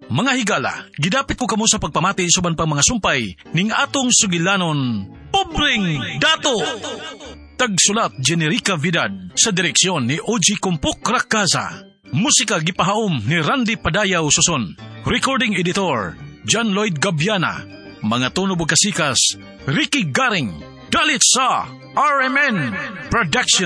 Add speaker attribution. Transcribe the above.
Speaker 1: Mga higala, gidapit ko kamo sa pagpamati suban pang mga sumpay ning atong sugilanon, Pobreng Dato! Tagsulat Generica Vidad sa direksyon ni OG Kumpok Rakaza. Musika gipahaom ni Randy Padayaw Suson. Recording editor John Lloyd Gabiana. Mga tunog ug kasikas Ricky Garing. Dalit sa RMN Production.